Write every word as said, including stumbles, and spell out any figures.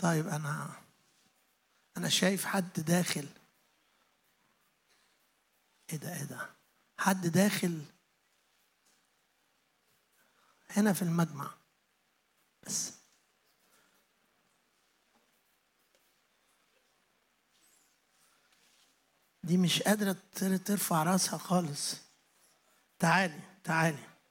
طيب أنا أنا شايف حد داخل. إيه ده إيه ده؟ حد داخل هنا في المجمع بس. دي مش قادرة ترفع راسها خالص. تعالي تعالي